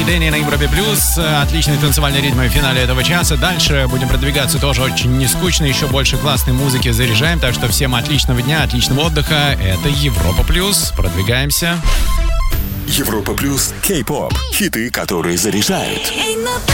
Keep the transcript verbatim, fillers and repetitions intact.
Дэнни на Европе Плюс. Отличный танцевальный ритм в финале этого часа. Дальше будем продвигаться тоже очень нескучно. Еще больше классной музыки заряжаем. Так что всем отличного дня, отличного отдыха. Это Европа Плюс. Продвигаемся. Европа Плюс Кей-поп. Хиты, которые заряжают.